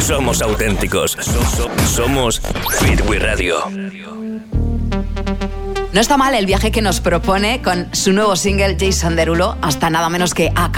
Somos auténticos. Somos Hit with Radio. No está mal el viaje que nos propone con su nuevo single Jason Derulo, hasta nada menos que